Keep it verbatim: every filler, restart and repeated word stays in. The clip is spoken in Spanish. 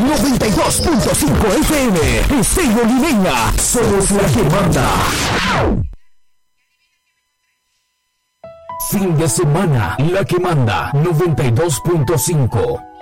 noventa y dos punto cinco F M. Estéreo Limeña. Somos la que manda. Fin de semana, la que manda noventa y dos punto cinco.